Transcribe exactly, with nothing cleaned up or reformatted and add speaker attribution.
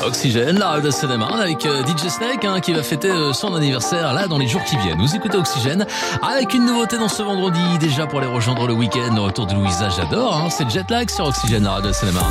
Speaker 1: Oxygène, la radio de cinéma avec euh, D J Snake hein, qui va fêter euh, son anniversaire là dans les jours qui viennent. Vous écoutez Oxygène avec une nouveauté dans ce vendredi déjà pour aller rejoindre le week-end. Le retour de Louisa, j'adore. Hein, c'est Jetlag sur Oxygène, la radio de cinéma.